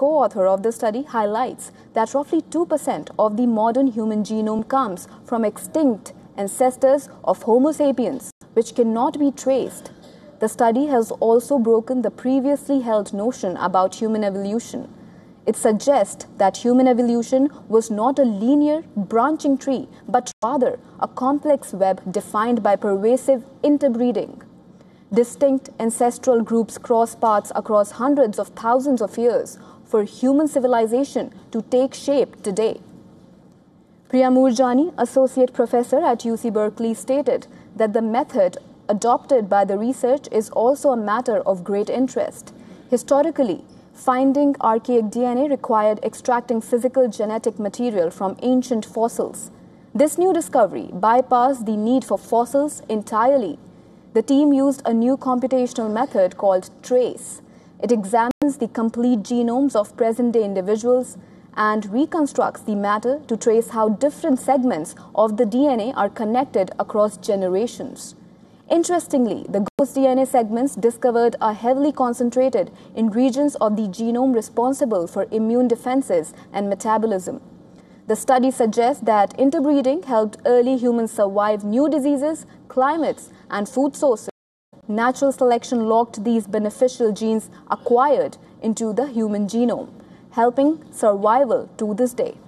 co-author of the study, highlights that roughly 2% of the modern human genome comes from extinct ancestors of Homo sapiens, which cannot be traced. The study has also broken the previously held notion about human evolution. It suggests that human evolution was not a linear, branching tree, but rather a complex web defined by pervasive interbreeding. Distinct ancestral groups cross paths across hundreds of thousands of years for human civilization to take shape today. Priya Moorjani, associate professor at UC Berkeley, stated that the method adopted by the research is also a matter of great interest. Historically, finding archaic DNA required extracting physical genetic material from ancient fossils. This new discovery bypassed the need for fossils entirely. The team used a new computational method called TRACE. It examines the complete genomes of present-day individuals and reconstructs the matter to trace how different segments of the DNA are connected across generations. Interestingly, the ghost DNA segments discovered are heavily concentrated in regions of the genome responsible for immune defenses and metabolism. The study suggests that interbreeding helped early humans survive new diseases, climates, and food sources. Natural selection locked these beneficial genes acquired into the human genome, helping survival to this day.